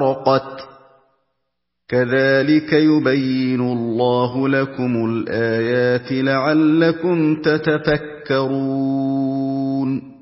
فَفَرَقَتْ كَذَلِكَ يُبَيِّنُ اللَّهُ لَكُمُ الْآيَاتِ لَعَلَّكُمْ تَتَفَكَّرُونَ